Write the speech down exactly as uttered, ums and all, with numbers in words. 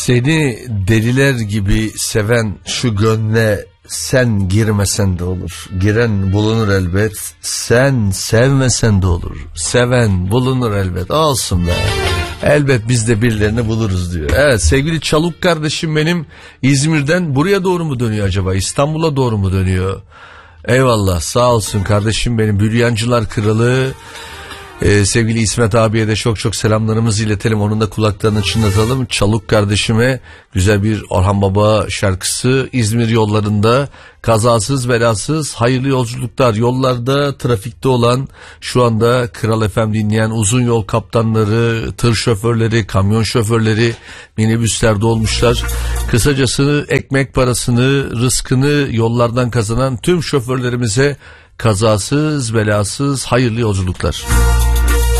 Seni deliler gibi seven şu gönle sen girmesen de olur. Giren bulunur elbet. Sen sevmesen de olur. Seven bulunur elbet. Olsun be. Elbet biz de birilerini buluruz diyor. Evet, sevgili Çaluk kardeşim benim İzmir'den buraya doğru mu dönüyor acaba? İstanbul'a doğru mu dönüyor? Eyvallah, sağ olsun kardeşim benim. Büryancılar Kralı. Ee, sevgili İsmet abiye de çok çok selamlarımızı iletelim. Onun da kulaklarını çınlatalım. Çaluk kardeşime güzel bir Orhan Baba şarkısı. İzmir yollarında kazasız belasız hayırlı yolculuklar. Yollarda trafikte olan, şu anda Kral F M dinleyen uzun yol kaptanları, tır şoförleri, kamyon şoförleri, minibüslerde olmuşlar. Kısacası ekmek parasını, rızkını yollardan kazanan tüm şoförlerimize kazasız belasız hayırlı yolculuklar.